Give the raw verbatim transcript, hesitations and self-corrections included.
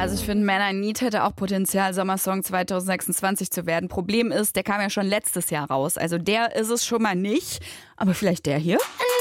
Also ich finde, Man I Need hätte auch Potenzial, Sommersong zwanzig sechsundzwanzig zu werden. Problem ist, der kam ja schon letztes Jahr raus. Also der ist es schon mal nicht. Aber vielleicht der hier?